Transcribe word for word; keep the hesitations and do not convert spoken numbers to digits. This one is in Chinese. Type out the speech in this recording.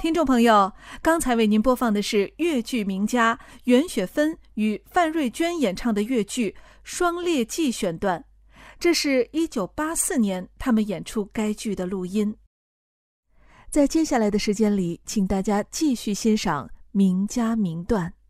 听众朋友，刚才为您播放的是越剧名家袁雪芬与范瑞娟演唱的越剧《双列记》选段，这是一九八四年他们演出该剧的录音。在接下来的时间里，请大家继续欣赏名家名段。